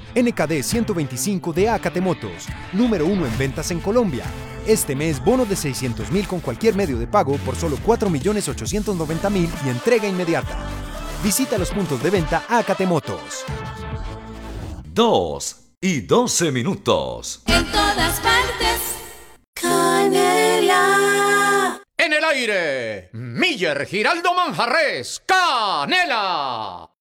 NKD 125 de Acate Motos, número 1 en ventas en Colombia. Este mes, bono de 600.000 con cualquier medio de pago por solo 4.890.000 y entrega inmediata. Visita los puntos de venta Acate Motos. 2:12. En todas partes. Canela. En el aire, Miller Giraldo Manjarres, Canela.